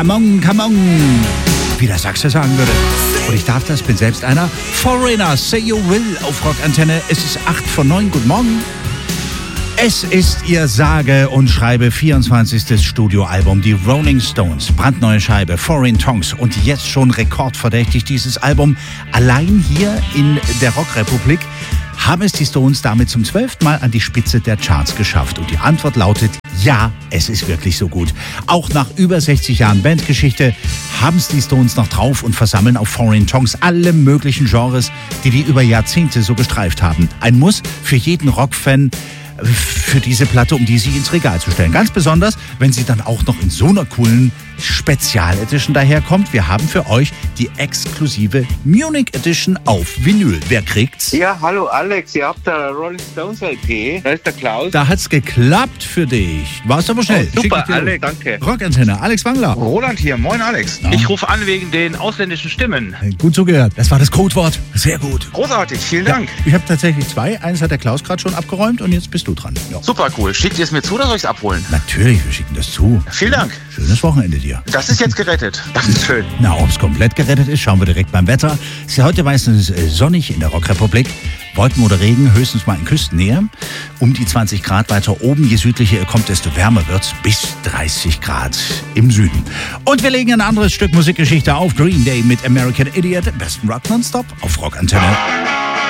come on, wie der Sachse sagen würde. Und ich darf das, bin selbst einer. Foreigner, Say You Will auf Rockantenne. Es ist 8:09, guten Morgen. Es ist ihr sage und schreibe 24. Studioalbum, die Rolling Stones, brandneue Scheibe, Foreign Tongues und jetzt schon rekordverdächtig dieses Album. Allein hier in der Rockrepublik haben es die Stones damit zum 12. Mal an die Spitze der Charts geschafft. Und die Antwort lautet, ja, es ist wirklich so gut. Auch nach über 60 Jahren Bandgeschichte haben es die Stones noch drauf und versammeln auf Foreign Tongues alle möglichen Genres, die über Jahrzehnte so gestreift haben. Ein Muss für jeden Rockfan, für diese Platte, um die sie ins Regal zu stellen. Ganz besonders, wenn sie dann auch noch in so einer coolen Spezial-Edition daherkommt. Wir haben für euch die exklusive Munich Edition auf Vinyl. Wer kriegt's? Ja, hallo Alex, ihr habt da Rolling Stones LP. Da ist der Klaus. Da hat's geklappt für dich. Warst aber schnell. Oh, super, Alex, danke. Rockantenne, Alex Wangler. Roland hier, moin Alex. Ja. Ich rufe an wegen den ausländischen Stimmen. Gut zugehört. Das war das Codewort. Sehr gut. Großartig, vielen Dank. Ich habe tatsächlich zwei. Eines hat der Klaus gerade schon abgeräumt und jetzt bist du dran. Ja. Super cool. Schickt ihr es mir zu oder soll ich es abholen? Natürlich, wir schicken das zu. Vielen Dank. Schönes Wochenende dir. Das ist jetzt gerettet. Das ist schön. Na, ob es komplett gerettet ist, schauen wir direkt beim Wetter. Es ist ja heute meistens sonnig in der Rockrepublik. Wolken oder Regen, höchstens mal in Küstennähe. Um die 20 Grad weiter oben. Je südlicher ihr kommt, desto wärmer wird's. Bis 30 Grad im Süden. Und wir legen ein anderes Stück Musikgeschichte auf. Green Day mit American Idiot. Besten Rock nonstop auf Rockantenne.